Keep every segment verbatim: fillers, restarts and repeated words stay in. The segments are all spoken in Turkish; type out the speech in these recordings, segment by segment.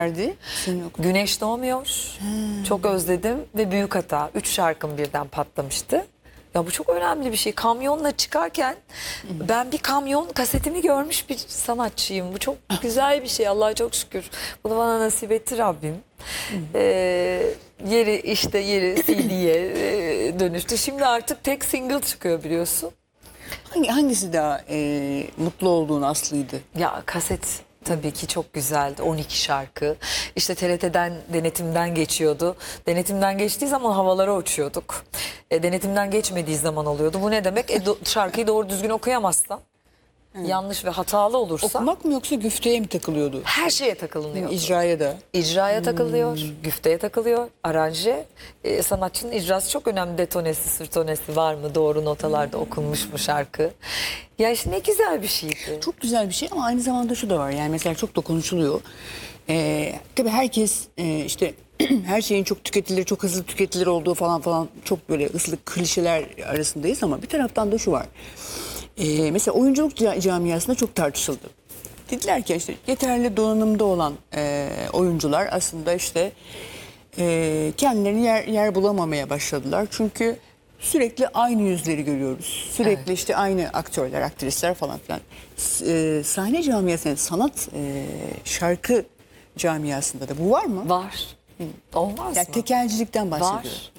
Nerede? Senin okudun. Güneş Doğmuyor. Hmm. Çok özledim ve Büyük Hata. Üç şarkım birden patlamıştı. Ya bu çok önemli bir şey. Kamyonla çıkarken hmm. ben bir kamyon kasetimi görmüş bir sanatçıyım. Bu çok güzel bir şey. Allah'a çok şükür. Bunu bana nasip etti Rabbim. Hmm. Ee, yeri işte yeri C D'ye e, dönüştü. Şimdi artık tek single çıkıyor biliyorsun. Hangi, hangisi daha e, mutlu olduğun Aslı'ydı? Ya kaset tabii ki çok güzeldi. on iki şarkı. İşte T R T'den denetimden geçiyordu. Denetimden geçtiği zaman havalara uçuyorduk. E, denetimden geçmediği zaman oluyordu. Bu ne demek? E, do şarkıyı doğru düzgün okuyamazsan, hmm. yanlış ve hatalı olursa. Okumak mı yoksa güfteye mi takılıyordu? Her şeye takılınıyor. İcraya da. İcraya hmm. takılıyor, güfteye takılıyor, aranje. E, sanatçının icrası çok önemli. Detonesi, sırtonesi var mı? Doğru notalarda hmm. okunmuş mu şarkı? Ya işte ne güzel bir şeydi. Çok güzel bir şey ama aynı zamanda şu da var. Yani mesela çok da konuşuluyor. Ee, tabii herkes e, işte her şeyin çok tüketilir, çok hızlı tüketilir olduğu falan falan çok böyle ıslık klişeler arasındayız ama bir taraftan da şu var. Ee, mesela oyunculuk camiasında çok tartışıldı. Dediler ki işte yeterli donanımda olan e, oyuncular aslında işte e, kendilerini yer, yer bulamamaya başladılar. Çünkü sürekli aynı yüzleri görüyoruz. Sürekli evet. işte aynı aktörler, aktrisler falan filan. E, sahne camiasında, sanat e, şarkı camiasında da bu var mı? Var. Hı. Olmaz yani mı? Tekelcilikten bahsediyorum. Var.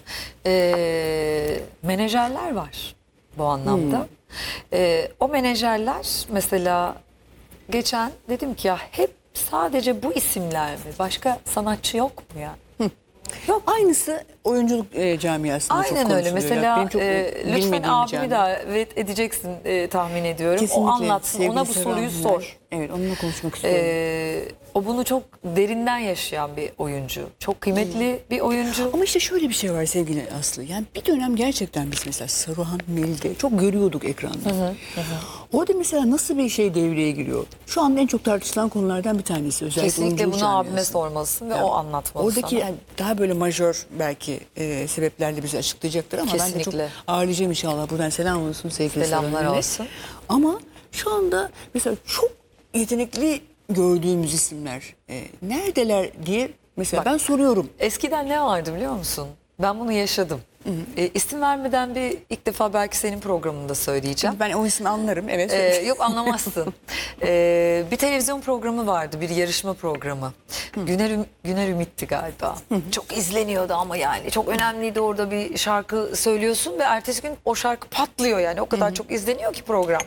E, menajerler var bu anlamda. Hmm. E, o menajerler mesela geçen dedim ki ya hep sadece bu isimler mi? Başka sanatçı yok mu ya? Hı. Yok. Aynısı oyunculuk e, camiasında aynen çok konuşuluyor. Öyle. Mesela çok e, lütfen abimi davet edeceksin e, tahmin ediyorum. Kesinlikle. O anlatsın. Sevgili ona bu soruyu sor. Evet, onunla konuşmak istiyorum. E, o bunu çok derinden yaşayan bir oyuncu. Çok kıymetli hmm. bir oyuncu. Ama işte şöyle bir şey var sevgili Aslı. Yani bir dönem gerçekten biz mesela Saruhan Melih'de çok görüyorduk ekranda. Hı hı, hı. Orada mesela nasıl bir şey devreye giriyor? Şu anda en çok tartışılan konulardan bir tanesi. Özellikle kesinlikle bunu abime sormalısın ve yani, o anlatmalı oradaki sana. Yani daha böyle majör belki e, sebeplerle bize açıklayacaktır ama kesinlikle. Ben de çok ağırlayacağım inşallah. Buradan selam olsun sevgili selamlar olsun. Ama şu anda mesela çok yetenekli gördüğümüz isimler e, neredeler diye mesela Bak, ben soruyorum. Eskiden ne vardı biliyor musun? Ben bunu yaşadım. Hı hı. E, isim vermeden bir ilk defa belki senin programında söyleyeceğim. Ben o ismi anlarım evet. E, yok anlamazsın. e, bir televizyon programı vardı, bir yarışma programı. Hı. Güner, Güner Ümit'ti galiba. Hı hı. Çok izleniyordu ama yani çok önemliydi, orada bir şarkı söylüyorsun ve ertesi gün o şarkı patlıyor yani o kadar hı hı. çok izleniyor ki program.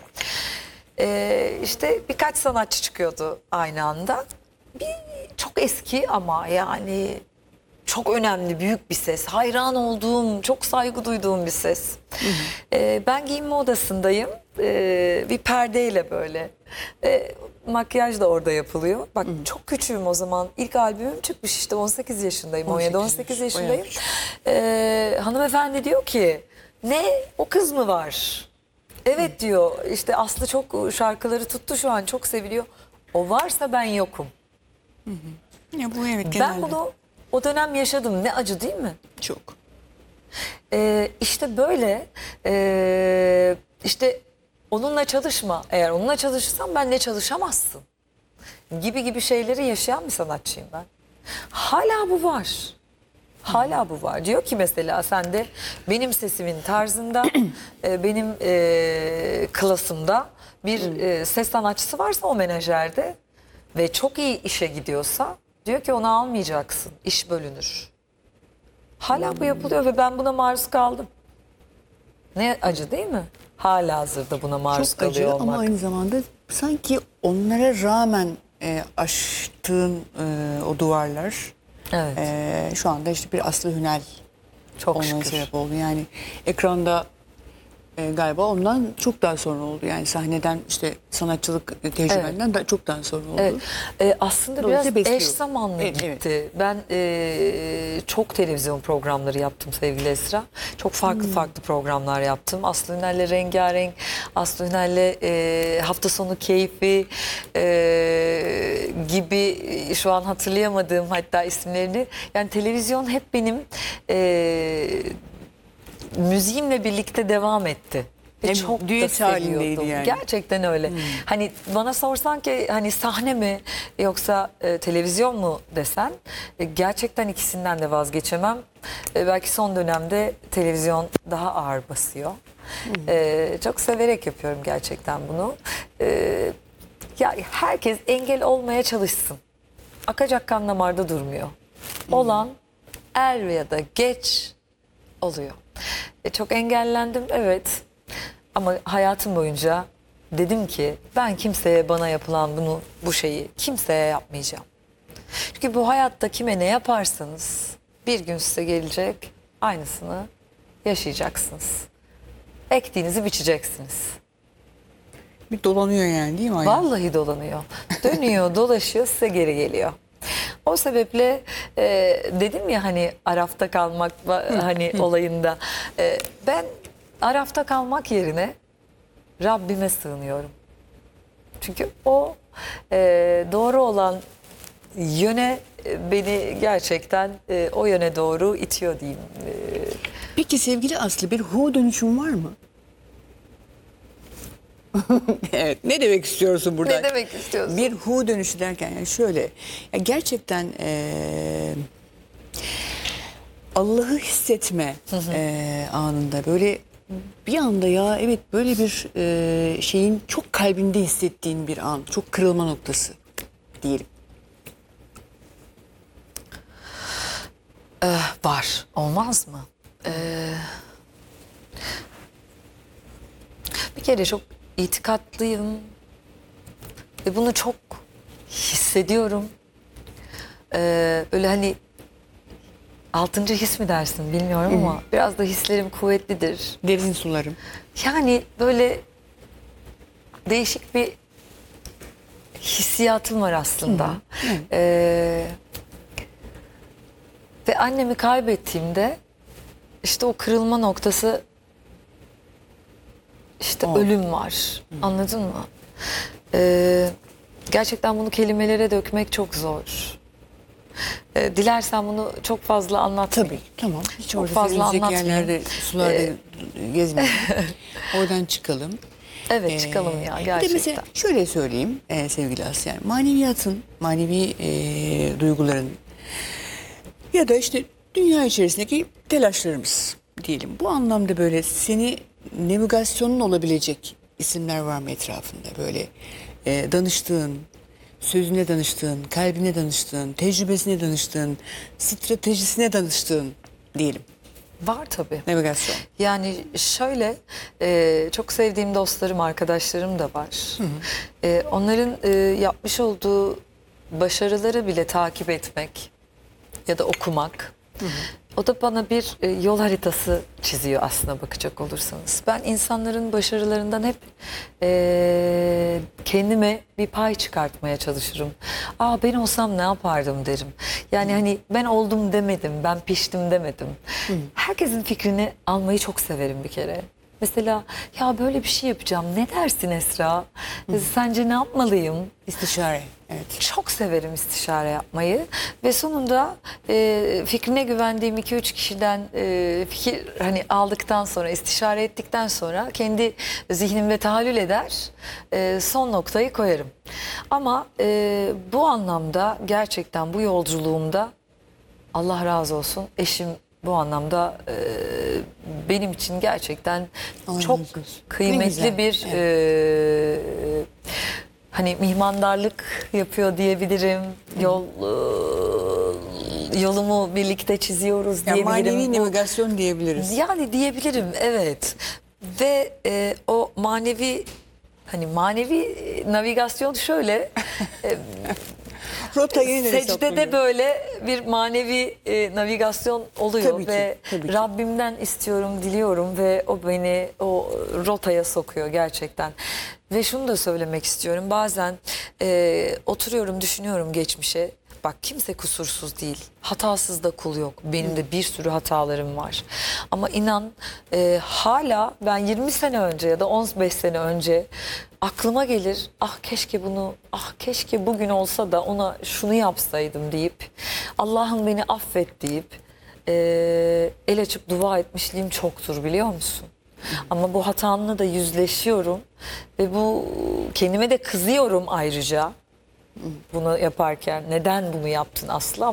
Ee, işte birkaç sanatçı çıkıyordu aynı anda. Bir çok eski ama yani çok önemli, büyük bir ses. Hayran olduğum, çok saygı duyduğum bir ses. Hı hı. Ee, ben giyinme odasındayım. Ee, bir perdeyle böyle. Ee, makyaj da orada yapılıyor. Bak hı hı. çok küçüğüm o zaman. İlk albümüm çıkmış işte on sekiz yaşındayım. on yedi on sekiz yaşındayım. Ee, hanımefendi diyor ki ne o kız mı var? Evet diyor, işte Aslı çok şarkıları tuttu şu an, çok seviliyor. O varsa ben yokum. Hı hı. Ya bu evet, ben bunu o dönem yaşadım, ne acı değil mi? Çok. Ee, işte böyle ee, işte onunla çalışma, eğer onunla çalışırsan benle çalışamazsın gibi gibi şeyleri yaşayan bir sanatçıyım ben. Hala bu var. Hala bu var. Diyor ki mesela sen de benim sesimin tarzında, e, benim e, klasımda bir e, ses sanatçısı varsa o menajerde ve çok iyi işe gidiyorsa diyor ki onu almayacaksın. İş bölünür. Hala hmm. bu yapılıyor ve ben buna maruz kaldım. Ne acı değil mi? Hala hazırda buna maruz çok kalıyor acı, olmak. ama aynı zamanda sanki onlara rağmen e, aştığın e, o duvarlar. Evet. Ee, şu anda işte bir Aslı Hünel çok olmaya şükür sebep oldu. Yani ekranda e, galiba ondan çok daha sonra oldu. Yani sahneden işte sanatçılık tecrübenden evet. da çok daha sonra oldu. Evet. Ee, aslında biraz besliyor. Eş zamanlı evet, gitti. Evet. Ben e, çok televizyon programları yaptım sevgili Esra. Çok farklı hmm. farklı programlar yaptım. Aslı Hünel'le Rengarenk, Aslı Hünel'le e, Hafta Sonu Keyfi e, gibi şu an hatırlayamadığım hatta isimlerini. Yani televizyon hep benim e, müziğimle birlikte devam etti. Ve Hem çok da düet halindeydi seviyordum. yani. Gerçekten öyle. Hani bana sorsan ki hani sahne mi yoksa e, televizyon mu desen e, gerçekten ikisinden de vazgeçemem. E, belki son dönemde televizyon daha ağır basıyor. E, çok severek yapıyorum gerçekten bunu. E, ya herkes engel olmaya çalışsın. Akacak kan damarda durmuyor. Olan er ya da geç oluyor. E, çok engellendim evet. Ama hayatım boyunca dedim ki ben kimseye bana yapılan bunu bu şeyi kimseye yapmayacağım. Çünkü bu hayatta kime ne yaparsanız bir gün size gelecek aynısını yaşayacaksınız. Ektiğinizi biçeceksiniz. Bir dolanıyor yani değil mi hayat? Vallahi dolanıyor. Dönüyor, dolaşıyor, size geri geliyor. O sebeple e, dedim ya hani arafta kalmak va- hani olayında e, ben arafta kalmak yerine Rabbime sığınıyorum. Çünkü o e, doğru olan yöne e, beni gerçekten e, o yöne doğru itiyor diyeyim. E, Peki sevgili Aslı, bir hu dönüşüm var mı? Evet, ne demek istiyorsun burada? ne demek istiyorsun? Bir hu dönüşü derken yani şöyle, ya gerçekten eee, Allah'ı hissetme eee, anında böyle bir anda ya evet böyle bir eee, şeyin çok kalbinde hissettiğin bir an, çok kırılma noktası diyelim. Ee, var. Olmaz mı? Ee, bir kere çok itikatlıyım. Ve bunu çok hissediyorum. Ee, böyle hani altıncı his mi dersin bilmiyorum ama biraz da hislerim kuvvetlidir. Derin sularım. Yani böyle değişik bir hissiyatım var aslında. Ee, ve annemi kaybettiğimde işte o kırılma noktası işte O. ölüm var. Anladın mı? Ee, gerçekten bunu kelimelere dökmek çok zor. Ee, dilersen bunu çok fazla anlatmayayım. Tabii, tamam. Hiç Çok orada fazla sevilecek anlatmayayım. yerlerde, sularda gezmeyelim. Oradan çıkalım. Evet Ee, çıkalım ya Bir de gerçekten. mesela şöyle söyleyeyim e, sevgili Aslı, yani maneviyatın, manevi e, duyguların ya da işte dünya içerisindeki telaşlarımız diyelim. Bu anlamda böyle seni navigasyonun olabilecek isimler var mı etrafında? Böyle e, danıştığın, sözüne danıştığın, kalbine danıştığın, tecrübesine danıştığın, stratejisine danıştığın diyelim. Var tabii. Navigasyon. Yani şöyle e, çok sevdiğim dostlarım, arkadaşlarım da var. E, onların e, yapmış olduğu başarıları bile takip etmek ya da okumak. O da bana bir e, yol haritası çiziyor aslına bakacak olursanız. Ben insanların başarılarından hep e, kendime bir pay çıkartmaya çalışırım. Aa ben olsam ne yapardım derim. Yani hani ben oldum demedim, ben piştim demedim. Herkesin fikrini almayı çok severim bir kere. Mesela ya böyle bir şey yapacağım ne dersin Esra? Sence ne yapmalıyım? İstişare. Evet. Çok severim istişare yapmayı ve sonunda e, fikrine güvendiğim iki üç kişiden e, fikir hani aldıktan sonra istişare ettikten sonra kendi zihnimde tahayyül eder e, son noktayı koyarım. Ama e, bu anlamda gerçekten bu yolculuğumda Allah razı olsun eşim bu anlamda e, benim için gerçekten Allah çok razı olsun. Ne kıymetli güzel. bir e, hani mihmandarlık yapıyor diyebilirim. Yol e, yolumu birlikte çiziyoruz Ya diyebilirim. manevi Bu- navigasyon diyebiliriz. yani diyebilirim evet. Ve e, o manevi hani manevi navigasyon şöyle e, Rotayı nereye secdede saplanıyor? böyle bir manevi e, navigasyon oluyor Tabii ki, ve tabii ki. Rabbimden istiyorum, diliyorum ve o beni o rotaya sokuyor gerçekten. Ve şunu da söylemek istiyorum. Bazen e, oturuyorum, düşünüyorum geçmişe. Bak kimse kusursuz değil. Hatasız da kul yok. Benim de bir sürü hatalarım var. Ama inan e, hala ben yirmi sene önce ya da on beş sene önce aklıma gelir. Ah keşke bunu, ah keşke bugün olsa da ona şunu yapsaydım deyip Allah'ım beni affet deyip e, el açıp dua etmişliğim çoktur biliyor musun? Ama bu hatamla da yüzleşiyorum ve bu kendime de kızıyorum ayrıca bunu yaparken. Neden bunu yaptın Aslı?